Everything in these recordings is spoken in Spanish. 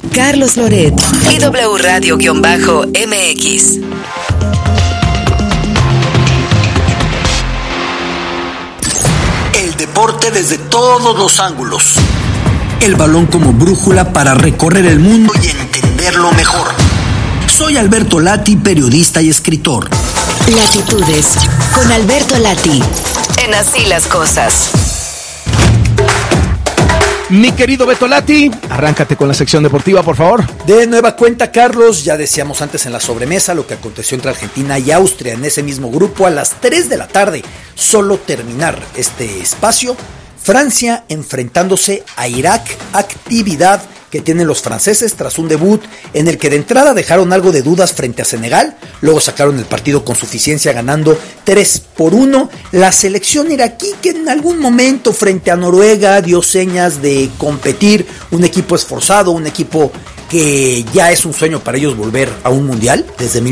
Carlos Loret y W Radio-MX. El deporte desde todos los ángulos. El balón como brújula para recorrer el mundo y entenderlo mejor. Soy Alberto Lati, periodista y escritor. Latitudes con Alberto Lati. En Así las Cosas. Mi querido Beto Lati, arráncate con la sección deportiva, por favor. De nueva cuenta, Carlos, ya decíamos antes en la sobremesa lo que aconteció entre Argentina y Austria en ese mismo grupo a las 3 de la tarde. Solo terminar este espacio, Francia enfrentándose a Irak, actividad que tienen los franceses tras un debut en el que de entrada dejaron algo de dudas frente a Senegal, luego sacaron el partido con suficiencia ganando 3-1, la selección iraquí que en algún momento frente a Noruega dio señas de competir, un equipo esforzado, un equipo que ya es un sueño para ellos volver a un mundial. Desde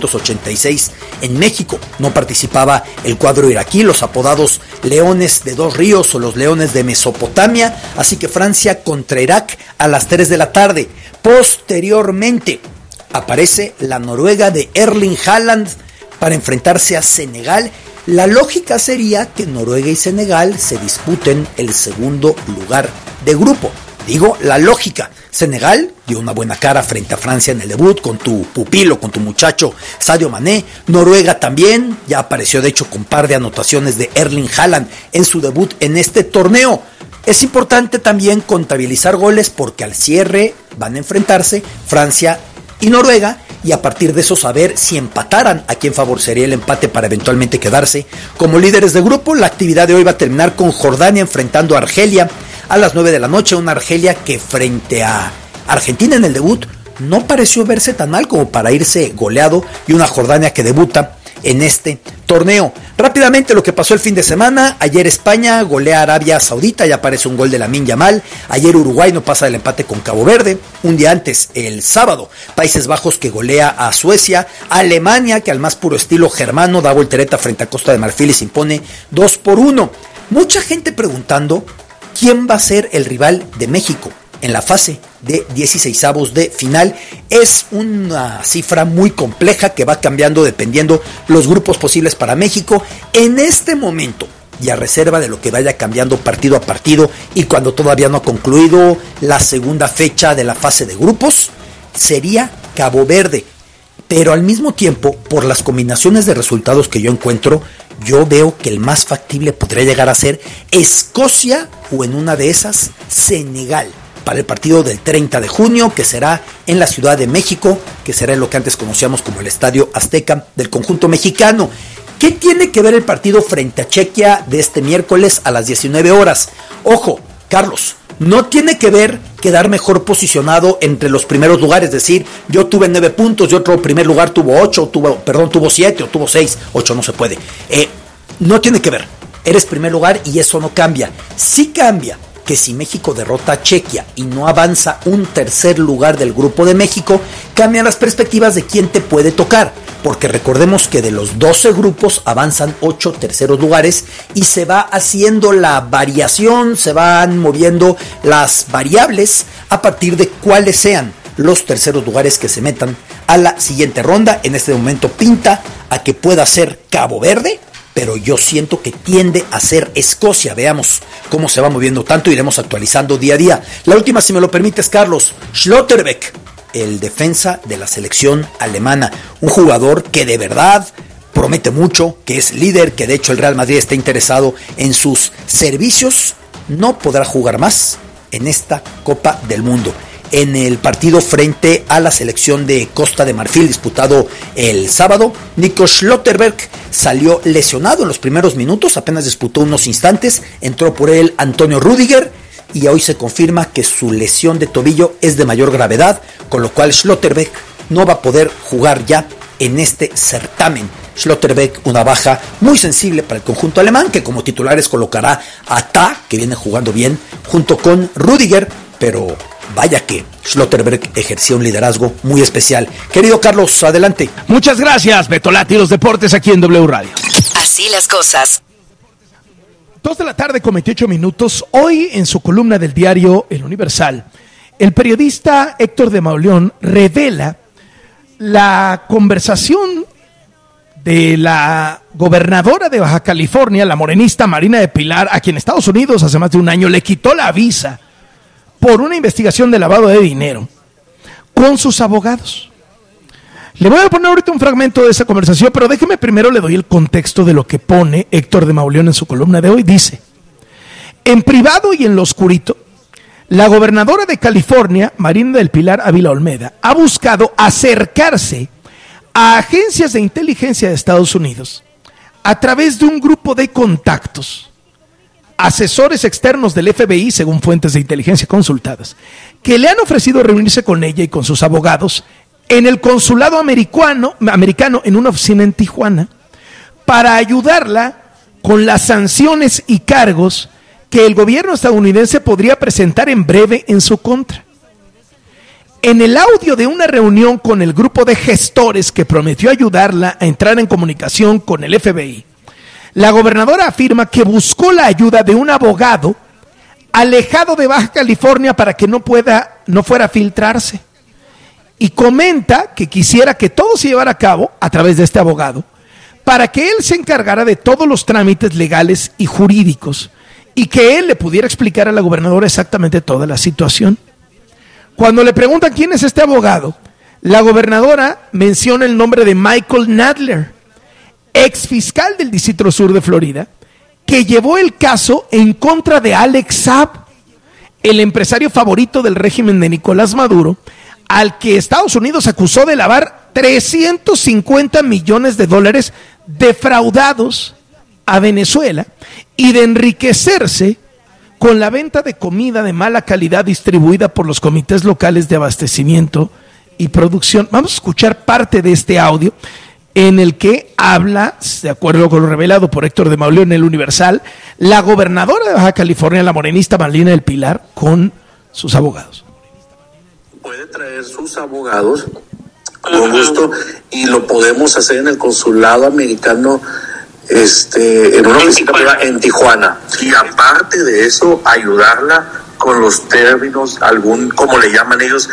1986 en México no participaba el cuadro iraquí, los apodados Leones de Dos Ríos o los Leones de Mesopotamia, así que Francia contra Irak a las 3 de la tarde. Posteriormente aparece la Noruega de Erling Haaland para enfrentarse a Senegal. La lógica sería que Noruega y Senegal se disputen el segundo lugar de grupo. Digo, la lógica. Senegal dio una buena cara frente a Francia en el debut con tu pupilo, con tu muchacho Sadio Mané. Noruega también, ya apareció de hecho con par de anotaciones de Erling Haaland en su debut en este torneo. Es importante también contabilizar goles porque al cierre van a enfrentarse Francia y Noruega y a partir de eso saber si empataran a quién favorecería el empate para eventualmente quedarse como líderes de grupo. La actividad de hoy va a terminar con Jordania enfrentando a Argelia a las 9 de la noche, una Argelia que frente a Argentina en el debut no pareció verse tan mal como para irse goleado, y una Jordania que debuta en este torneo. Rápidamente lo que pasó el fin de semana: ayer España golea a Arabia Saudita, ya aparece un gol de Lamine Yamal. Ayer Uruguay no pasa del empate con Cabo Verde. Un día antes, el sábado, Países Bajos que golea a Suecia. Alemania que al más puro estilo germano da voltereta frente a Costa de Marfil y se impone 2-1. Mucha gente preguntando quién va a ser el rival de México en la fase de 16avos de final. Es una cifra muy compleja que va cambiando dependiendo los grupos posibles para México. En este momento, y a reserva de lo que vaya cambiando partido a partido y cuando todavía no ha concluido la segunda fecha de la fase de grupos, sería Cabo Verde. Pero al mismo tiempo, por las combinaciones de resultados que yo encuentro, yo veo que el más factible podría llegar a ser Escocia o en una de esas Senegal para el partido del 30 de junio que será en la Ciudad de México, que será en lo que antes conocíamos como el Estadio Azteca del conjunto mexicano. ¿Qué tiene que ver el partido frente a Chequia de este miércoles a las 19 horas? Ojo, Carlos, no tiene que ver quedar mejor posicionado entre los primeros lugares, es decir, yo tuve 9 puntos y otro primer lugar tuvo 8, tuvo 7 o tuvo 6, 8 no se puede. No tiene que ver, eres primer lugar y eso no cambia. Sí cambia que si México derrota a Chequia y no avanza un tercer lugar del grupo de México, cambian las perspectivas de quién te puede tocar, porque recordemos que de los 12 grupos avanzan 8 terceros lugares y se va haciendo la variación, se van moviendo las variables a partir de cuáles sean los terceros lugares que se metan a la siguiente ronda. En este momento pinta a que pueda ser Cabo Verde, pero yo siento que tiende a ser Escocia. Veamos cómo se va moviendo tanto, iremos actualizando día a día. La última, si me lo permites, Carlos, Schlotterbeck, el defensa de la selección alemana, un jugador que de verdad promete mucho, que es líder, que de hecho el Real Madrid está interesado en sus servicios, no podrá jugar más en esta Copa del Mundo. En el partido frente a la selección de Costa de Marfil disputado el sábado, Nico Schlotterbeck salió lesionado en los primeros minutos, apenas disputó unos instantes, entró por él Antonio Rüdiger y hoy se confirma que su lesión de tobillo es de mayor gravedad, con lo cual Schlotterbeck no va a poder jugar ya en este certamen. Schlotterbeck, una baja muy sensible para el conjunto alemán, que como titulares colocará a Ta, que viene jugando bien, junto con Rüdiger, pero vaya que Schlotterbeck ejercía un liderazgo muy especial. Querido Carlos, adelante. Muchas gracias, Beto Lati, los deportes aquí en W Radio. Así las cosas. 2 de la tarde con 28 minutos. Hoy en su columna del diario El Universal, el periodista Héctor de Mauleón revela la conversación de la gobernadora de Baja California, la morenista Marina del Pilar, a quien Estados Unidos hace más de un año le quitó la visa por una investigación de lavado de dinero, con sus abogados. Le voy a poner ahorita un fragmento de esa conversación, pero déjeme primero le doy el contexto de lo que pone Héctor de Mauleón en su columna de hoy. Dice: en privado y en lo oscurito, la gobernadora de California, Marina del Pilar Ávila Olmeda, ha buscado acercarse a agencias de inteligencia de Estados Unidos a través de un grupo de contactos, asesores externos del FBI, según fuentes de inteligencia consultadas, que le han ofrecido reunirse con ella y con sus abogados en el consulado americano en una oficina en Tijuana, para ayudarla con las sanciones y cargos que el gobierno estadounidense podría presentar en breve en su contra. En el audio de una reunión con el grupo de gestores que prometió ayudarla a entrar en comunicación con el FBI, la gobernadora afirma que buscó la ayuda de un abogado alejado de Baja California para que no fuera a filtrarse. Y comenta que quisiera que todo se llevara a cabo a través de este abogado, para que él se encargara de todos los trámites legales y jurídicos, y que él le pudiera explicar a la gobernadora exactamente toda la situación. Cuando le preguntan quién es este abogado, la gobernadora menciona el nombre de Michael Nadler, ex fiscal del Distrito Sur de Florida, que llevó el caso en contra de Alex Saab, el empresario favorito del régimen de Nicolás Maduro, al que Estados Unidos acusó de lavar $350 millones defraudados a Venezuela y de enriquecerse con la venta de comida de mala calidad distribuida por los comités locales de abastecimiento y producción. Vamos a escuchar parte de este audio en el que habla, de acuerdo con lo revelado por Héctor de Mauleón en el Universal, la gobernadora de Baja California, la morenista Marina del Pilar, con sus abogados. Puede traer sus abogados con gusto y lo podemos hacer en el consulado americano, en una oficina privada en Tijuana, y aparte de eso ayudarla con los términos, como le llaman ellos,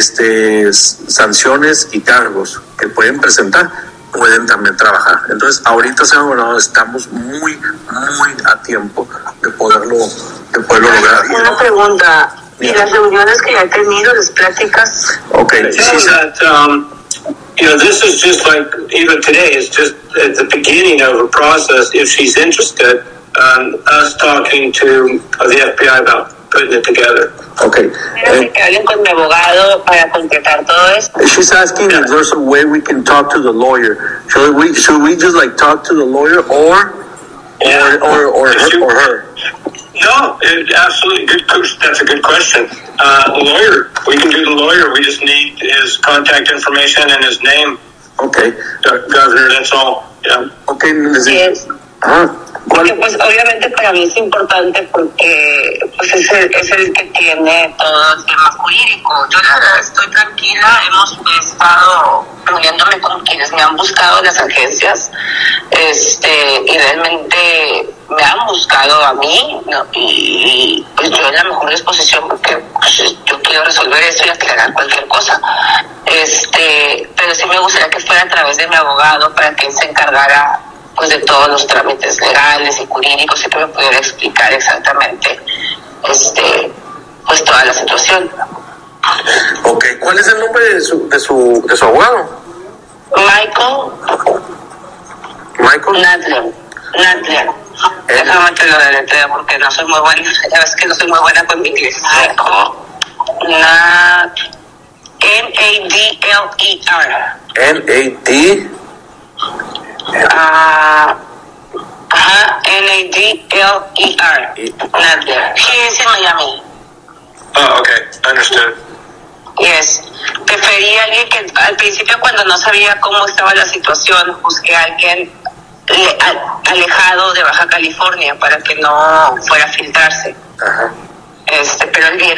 sanciones y cargos que pueden presentar, pueden también trabajar. Entonces ahorita, señor gobernador, estamos muy a tiempo de poderlo lograr. Una pregunta: ¿y las reuniones que ya he tenido, las pláticas? Okay. This is just like, even today, it's just at the beginning of a process, if she's interested, us talking to the FBI about putting it together. Okay. Que hablen con mi abogado para concretar todo esto. She's asking if there's a way we can talk to the lawyer. Should we just like talk to the lawyer or her? No, absolutely good. That's a good question. Lawyer, we can do the lawyer. We just need his contact information and his name. Okay, Governor. That's all. Yeah. Okay. Yes. Porque pues obviamente para mí es importante porque pues es el que tiene todo el tema jurídico. Yo la verdad estoy tranquila, hemos estado reuniéndome con quienes me han buscado las agencias, y realmente me han buscado a mí, ¿no? Y pues yo en la mejor disposición porque pues, yo quiero resolver esto y aclarar cualquier cosa. Pero sí me gustaría que fuera a través de mi abogado para que él se encargara pues de todos los trámites legales y jurídicos y que me pudiera explicar exactamente pues toda la situación. Okay, ¿cuál es el nombre de su abogado? Michael Nadler. Déjame te lo deletreo porque no soy muy buena, ya ves que no soy muy buena con mi inglés. Nadler. Nadler. Nadler. He is in Miami. Oh, okay. Understood. Yes. Preferí a alguien que al principio, cuando no sabía cómo estaba la situación, busqué a alguien alejado de Baja California para que no fuera a filtrarse. Ajá. Pero él viene